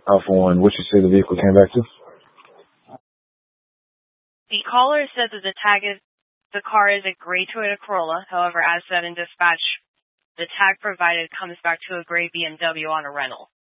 Alpha One. What you say the vehicle came back to? The caller said that the car is a gray Toyota Corolla. However, as said in dispatch, the tag provided comes back to a gray BMW on a rental.